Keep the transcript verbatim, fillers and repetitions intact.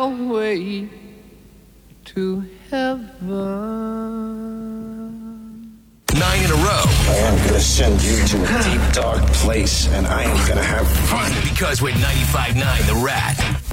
your way to heaven. Nine in a row. I am going to send you to a deep, dark place, and I am going to have fun. Because with ninety-five point nine The Rat.